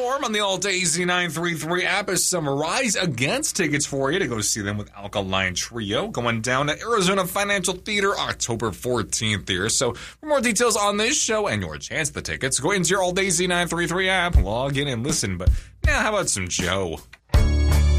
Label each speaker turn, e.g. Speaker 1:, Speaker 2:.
Speaker 1: Storm on the all-day Z933 app as some Rise Against tickets for you to go see them with Alkaline Trio going down at Arizona Financial Theater October 14th here. So for more details on this show and your chance at the tickets, go into your all-day Z933 app, log in and listen. But now, how about some Joe?